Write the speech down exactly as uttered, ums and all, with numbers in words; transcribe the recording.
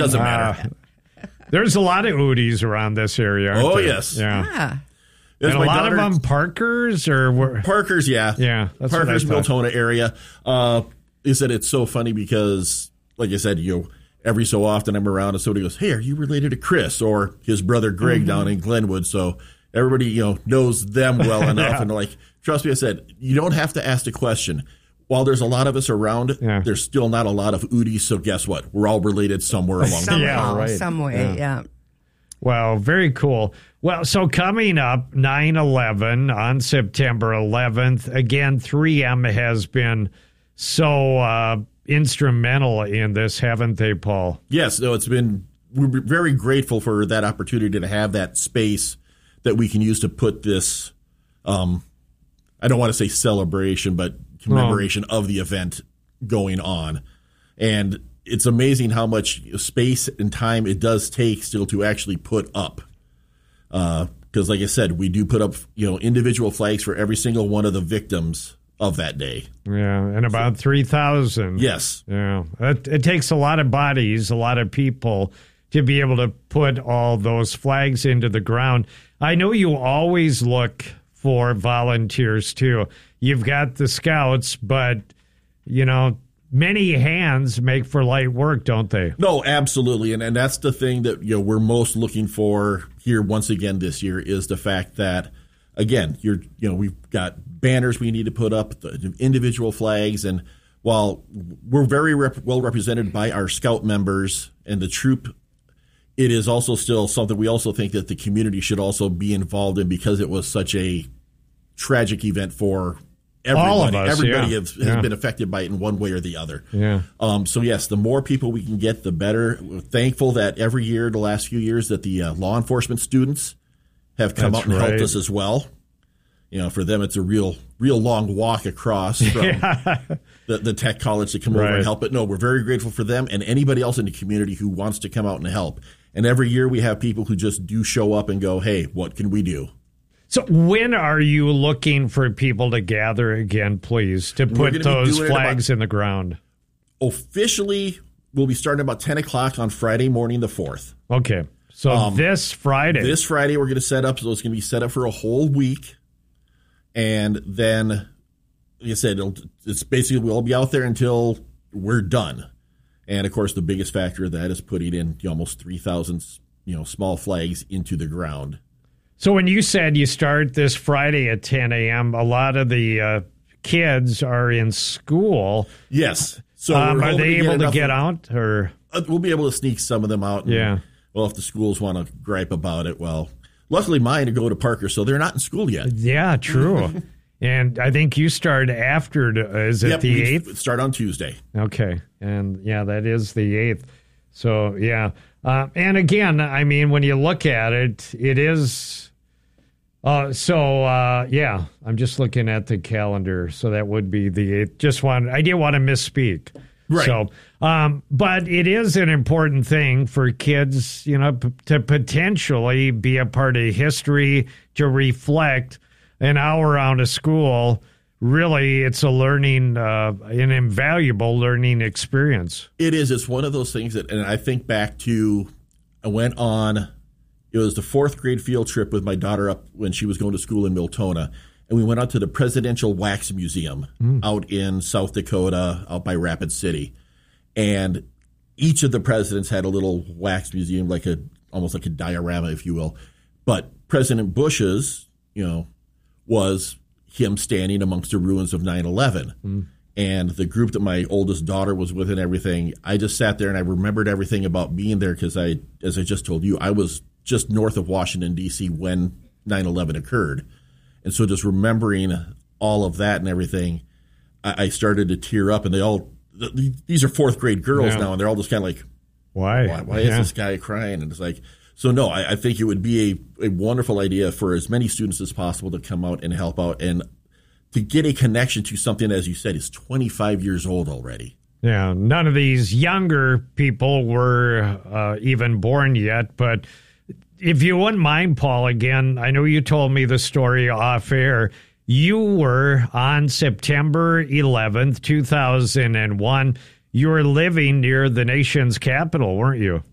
doesn't matter. Uh, there's a lot of Udis around this area. Aren't Oh, there? yes. Yeah. Ah. And a my lot daughter, of them Parkers or were, Parkers, yeah. Yeah, that's Parkers, what I thought. Miltona area. Uh, is that it's so funny because, like I said, you know, every so often I'm around and somebody goes, hey, are you related to Chris or his brother Greg mm-hmm. down in Glenwood? So everybody, you know, knows them well enough. yeah. And they're like, trust me, I said, you don't have to ask the question. While there's a lot of us around, yeah. there's still not a lot of Udis. So guess what? We're all related somewhere along Somehow, the way. Yeah, right. some way, yeah. yeah. Well, very cool. Well, so coming up, nine eleven on September eleventh, again, three M has been so uh, instrumental in this, haven't they, Paul? Yes, no, it's been, we're very grateful for that opportunity to have that space that we can use to put this, um, I don't want to say celebration, but commemoration oh. of the event going on. And it's amazing how much space and time it does take still to actually put up. Because, uh, like I said, we do put up, you know, individual flags for every single one of the victims of that day. Yeah, and about so, three thousand. Yes. Yeah, it, it takes a lot of bodies, a lot of people to be able to put all those flags into the ground. I know you always look for volunteers, too. You've got the scouts, but, you know, many hands make for light work, don't they? No, absolutely. And and that's the thing that, you know, we're most looking for here once again this year is the fact that, again, you're you know, we've got banners we need to put up, the individual flags, and while we're very rep- well represented by our scout members and the troop, it is also still something we also think that the community should also be involved in because it was such a tragic event for everybody. All of us, everybody yeah. has, has yeah. been affected by it in one way or the other. Yeah. Um, so, yes, the more people we can get, the better. We're thankful that every year, the last few years, that the uh, law enforcement students have come That's out and right. helped us as well. You know, for them, it's a real, real long walk across from yeah. the, the tech college to come right. over and help. But no, we're very grateful for them and anybody else in the community who wants to come out and help. And every year we have people who just do show up and go, hey, what can we do? So when are you looking for people to gather again, please, to put those flags in the ground? Officially, we'll be starting about ten o'clock on Friday morning, the fourth. Okay. So um, this Friday. This Friday we're going to set up, so it's going to be set up for a whole week. And then, like I said, it'll, it's basically we'll be out there until we're done. And, of course, the biggest factor of that is putting in almost three thousand you know, small flags into the ground. So when you said you start this Friday at ten a.m., a lot of the uh, kids are in school. Yes. So um, are they able to get of, out? Or uh, we'll be able to sneak some of them out. And, yeah. Well, if the schools want to gripe about it, well, luckily mine to go to Parker, so they're not in school yet. Yeah, true. And I think you start after, is it yep, the eighth? Start on Tuesday. Okay. And, yeah, that is the eighth. So, yeah. Uh, and, again, I mean, when you look at it, it is uh, – so, uh, yeah, I'm just looking at the calendar. So that would be the eighth. Just want – I didn't want to misspeak. Right. So, um, but it is an important thing for kids, you know, p- to potentially be a part of history, to reflect an hour out of school. Really, it's a learning, uh, an invaluable learning experience. It is. It's one of those things that, and I think back to, I went on, it was the fourth grade field trip with my daughter up when she was going to school in Miltona. And we went out to the Presidential Wax Museum mm. out in South Dakota, out by Rapid City. And each of the presidents had a little wax museum, like a almost like a diorama, if you will. But President Bush's, you know, was him standing amongst the ruins of nine eleven. Mm. And the group that my oldest daughter was with and everything, I just sat there and I remembered everything about being there because I, as I just told you, I was just north of Washington, D C when nine eleven occurred. And so just remembering all of that and everything, I, I started to tear up. And they all, these are fourth grade girls yeah. now, and they're all just kind of like, why? Why, why yeah. is this guy crying? And it's like, so no, I, I think it would be a, a wonderful idea for as many students as possible to come out and help out and to get a connection to something, as you said, is twenty-five years old already. Yeah, none of these younger people were uh, even born yet, but if you wouldn't mind, Paul, again, I know you told me the story off air. You were on September eleventh, two thousand one. You were living near the nation's capital, weren't you?